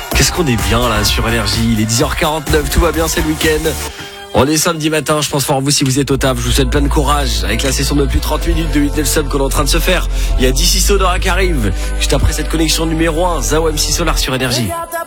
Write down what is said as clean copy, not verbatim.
Qu'est-ce qu'on est bien là sur Énergie. Il est 10h49, tout va bien, c'est le week-end. On est samedi matin, je pense fort à vous si vous êtes au taf. Je vous souhaite plein de courage avec la session de plus de 30 minutes de 8 Sub qu'on est en train de se faire. Il y a DC Sonora qui arrive. Juste après cette connexion numéro 1, Zao MC Solar sur Énergie. Regarde ta